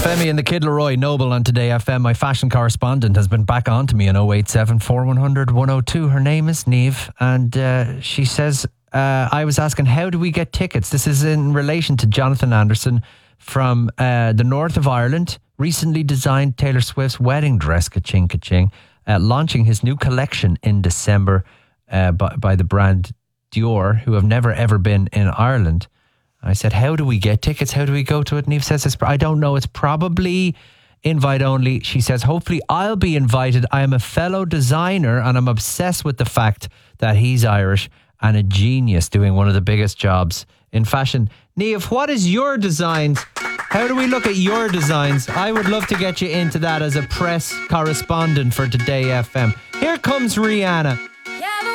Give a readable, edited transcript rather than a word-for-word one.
Femi and the Kid Leroy Noble on Today FM. My fashion correspondent has been back on to me on 087 4100 102. Her name is Niamh, and she says, I was asking, how do we get tickets? This is in relation to Jonathan Anderson from the north of Ireland, recently designed Taylor Swift's wedding dress, ka-ching, ka-ching, launching his new collection in December by the brand Dior, who have never ever been in Ireland. I said, how do we get tickets? How do we go to it? Niamh says, I don't know. It's probably invite only. She says, hopefully I'll be invited. I am a fellow designer and I'm obsessed with the fact that he's Irish and a genius doing one of the biggest jobs in fashion. Niamh, what is your designs? How do we look at your designs? I would love to get you into that as a press correspondent for Today FM. Here comes Rihanna.